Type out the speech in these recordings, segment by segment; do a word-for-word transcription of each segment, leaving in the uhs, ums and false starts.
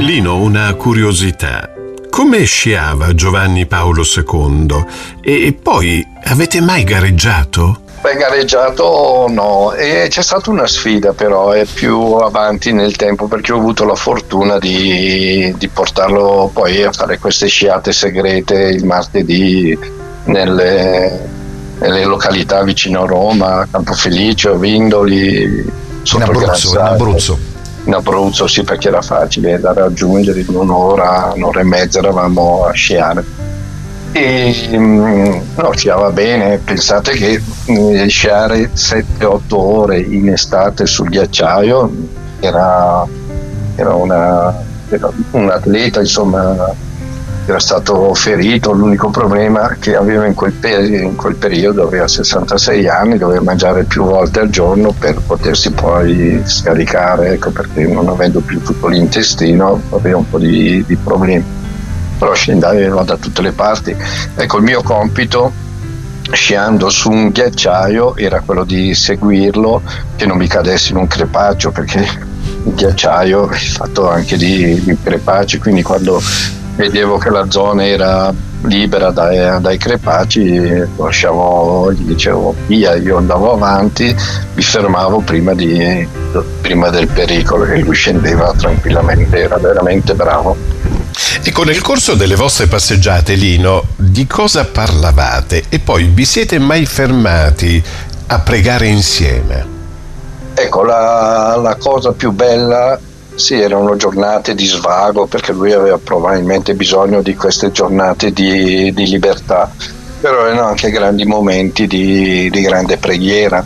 Lino, una curiosità. Come sciava Giovanni Paolo secondo? E poi, avete mai gareggiato? Beh, gareggiato no, e c'è stata una sfida però, è più avanti nel tempo, perché ho avuto la fortuna di, di portarlo poi a fare queste sciate segrete il martedì nelle, nelle località vicino a Roma, Campofelice, Vindoli, in Abruzzo, in Abruzzo. In Abruzzo, sì, perché era facile da raggiungere, in un'ora, un'ora e mezza eravamo a sciare. E no, sciava bene. Pensate che eh, sciare sette otto ore in estate sul ghiacciaio era, era, una, era un atleta, insomma, era stato ferito. L'unico problema che aveva in quel, per- in quel periodo, aveva sessantasei anni, doveva mangiare più volte al giorno per potersi poi scaricare, ecco, perché non avendo più tutto l'intestino aveva un po' di, di problemi. Però scendeva da tutte le parti. Ecco, il mio compito sciando su un ghiacciaio era quello di seguirlo, che non mi cadessi in un crepaccio, perché il ghiacciaio è fatto anche di, di crepacci, quindi quando vedevo che la zona era libera dai, dai crepacci lasciavo, gli dicevo via, io andavo avanti, mi fermavo prima, di, prima del pericolo, e lui scendeva tranquillamente, era veramente bravo. Ecco, nel corso delle vostre passeggiate, Lino, di cosa parlavate? E poi vi siete mai fermati a pregare insieme? Ecco, la, la cosa più bella, sì, erano giornate di svago, perché lui aveva probabilmente bisogno di queste giornate di, di libertà, però erano anche grandi momenti di, di grande preghiera.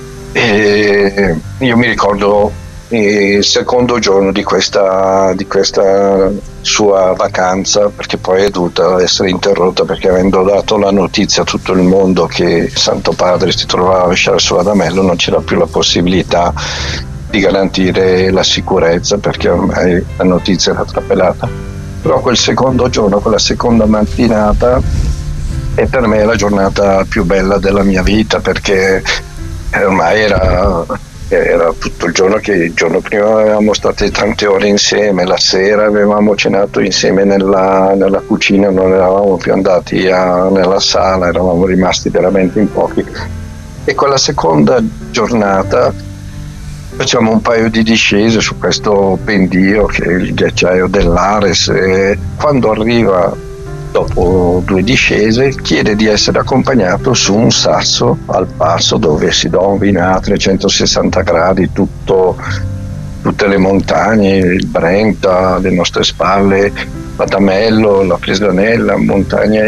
E io mi ricordo il secondo giorno di questa, di questa sua vacanza, perché poi è dovuta essere interrotta, perché avendo dato la notizia a tutto il mondo che il Santo Padre si trovava a lasciare su Adamello, non c'era più la possibilità di garantire la sicurezza, perché ormai la notizia era trapelata. Però quel secondo giorno, quella seconda mattinata, è per me la giornata più bella della mia vita, perché ormai era era tutto il giorno, che il giorno prima avevamo state tante ore insieme, la sera avevamo cenato insieme nella, nella cucina, non eravamo più andati a, nella sala, eravamo rimasti veramente in pochi. E quella seconda giornata facciamo un paio di discese su questo pendio che è il ghiacciaio dell'Ares, e quando arriva dopo due discese chiede di essere accompagnato su un sasso al passo, dove si domina a trecentosessanta gradi tutto, tutte le montagne, il Brenta alle nostre spalle, l'Adamello, la Plesanella, montagne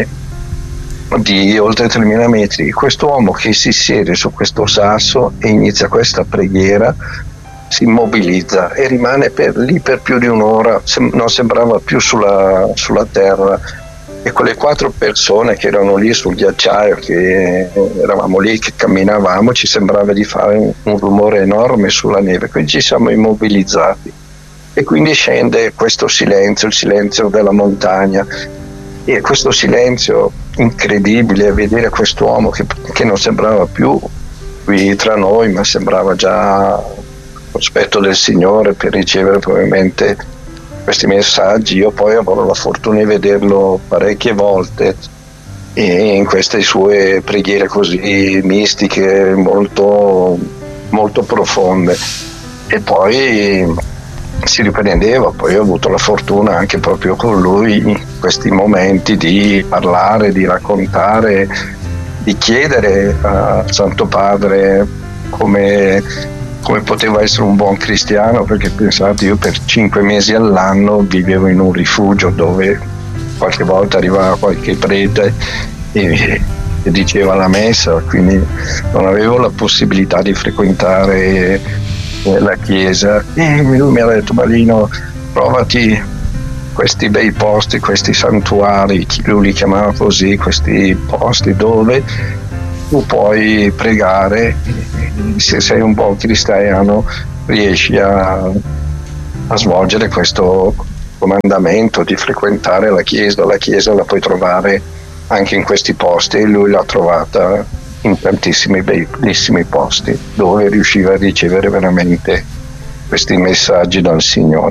di oltre tremila metri. Quest'uomo che si siede su questo sasso e inizia questa preghiera, si immobilizza e rimane per lì per più di un'ora, non sembrava più sulla, sulla terra. E quelle quattro persone che erano lì sul ghiacciaio, che eravamo lì, che camminavamo, ci sembrava di fare un, un rumore enorme sulla neve, quindi ci siamo immobilizzati. E quindi scende questo silenzio, il silenzio della montagna, e questo silenzio incredibile, vedere quest'uomo che, che non sembrava più qui tra noi, ma sembrava già al cospetto del Signore per ricevere probabilmente questi messaggi. Io poi ho avuto la fortuna di vederlo parecchie volte e in queste sue preghiere così mistiche, molto, molto profonde, e poi si riprendeva. Poi ho avuto la fortuna anche proprio con lui in questi momenti di parlare, di raccontare, di chiedere al Santo Padre come come poteva essere un buon cristiano, perché pensate, io per cinque mesi all'anno vivevo in un rifugio dove qualche volta arrivava qualche prete e, e diceva la messa, quindi non avevo la possibilità di frequentare eh, la chiesa. E lui mi ha detto: Balino, provati questi bei posti, questi santuari, lui li chiamava così, questi posti dove tu puoi pregare, se sei un buon cristiano riesci a, a svolgere questo comandamento di frequentare la chiesa. La chiesa la puoi trovare anche in questi posti, e lui l'ha trovata in tantissimi bellissimi posti dove riusciva a ricevere veramente questi messaggi dal Signore.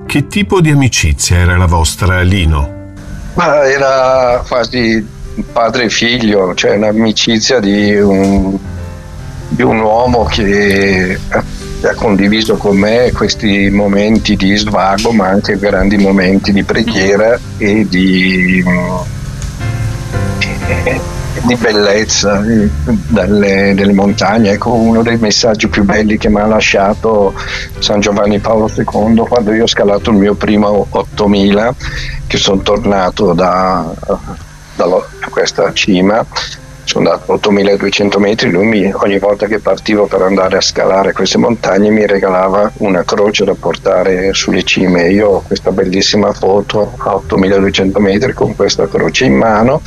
Che tipo di amicizia era la vostra, Lino? Ma era quasi padre e figlio, cioè un'amicizia di un, di un uomo che ha condiviso con me questi momenti di svago, ma anche grandi momenti di preghiera e di, di bellezza dalle, delle montagne. Ecco, uno dei messaggi più belli che mi ha lasciato San Giovanni Paolo secondo, quando io ho scalato il mio primo ottomila, che sono tornato da, da questa cima, sono andato a ottomiladuecento metri. Lui mi, ogni volta che partivo per andare a scalare queste montagne, mi regalava una croce da portare sulle cime. Io ho questa bellissima foto a ottomiladuecento metri con questa croce in mano,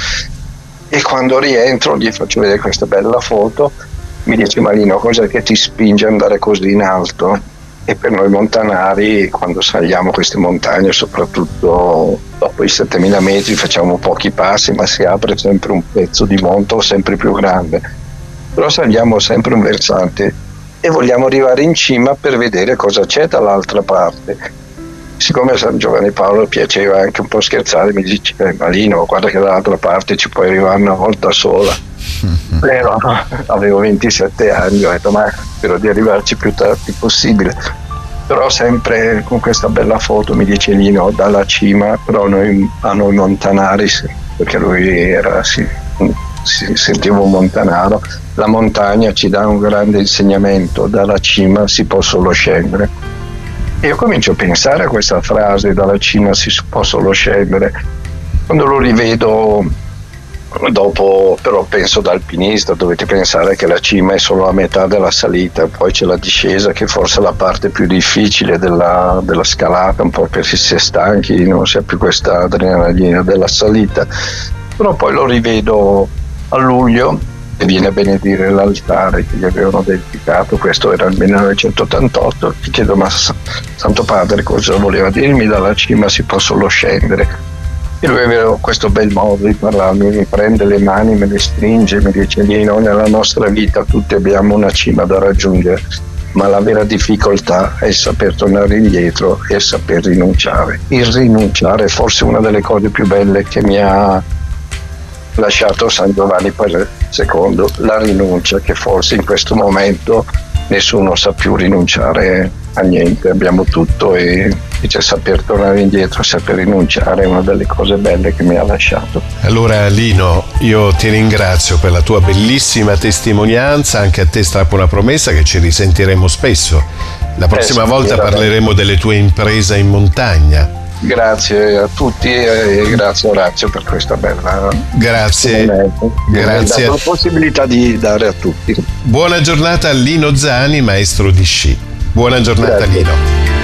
e quando rientro gli faccio vedere questa bella foto. Mi dice: Marino, cos'è che ti spinge ad andare così in alto? E per noi montanari, quando saliamo queste montagne, soprattutto dopo i settemila metri, facciamo pochi passi, ma si apre sempre un pezzo di monto sempre più grande. Però saliamo sempre un versante e vogliamo arrivare in cima per vedere cosa c'è dall'altra parte. Siccome a San Giovanni Paolo piaceva anche un po' scherzare, mi dice: eh, Marino, guarda che dall'altra parte ci puoi arrivare una volta sola. Però avevo ventisette anni, ho detto: ma spero di arrivarci più tardi possibile. Però sempre con questa bella foto mi dice Lino, dalla cima, però noi, a noi montanari, perché lui era, si, si sentiva un montanaro, la montagna ci dà un grande insegnamento: dalla cima si può solo scendere. E io comincio a pensare a questa frase: dalla cima si può solo scendere. Quando lo rivedo dopo, però penso da alpinista, dovete pensare che la cima è solo a metà della salita, poi c'è la discesa che forse è la parte più difficile della, della scalata, un po' perché si è stanchi, non si ha più questa adrenalina della salita. Però poi lo rivedo a luglio e viene a benedire l'altare che gli avevano dedicato. Questo era il millenovecentottantotto. Ti chiedo: ma Santo Padre, cosa voleva dirmi? Dalla cima si può solo scendere. E lui aveva questo bel modo di parlarmi, mi prende le mani, me le stringe, mi dice: Lino, nella nostra vita tutti abbiamo una cima da raggiungere, ma la vera difficoltà è saper tornare indietro e saper rinunciare. Il rinunciare è forse una delle cose più belle che mi ha lasciato San Giovanni Paolo secondo, la rinuncia, che forse in questo momento nessuno sa più rinunciare a niente, abbiamo tutto, e dice saper tornare indietro, saper rinunciare è una delle cose belle che mi ha lasciato. Allora Lino, io ti ringrazio per la tua bellissima testimonianza, anche a te strappo una promessa che ci risentiremo spesso. La prossima eh, volta parleremo delle tue imprese in montagna. Grazie a tutti e grazie Orazio per questa bella grazie grazie per la possibilità di dare a tutti. Buona giornata a Lino Zani, maestro di sci. Buona giornata. Grazie. Lino.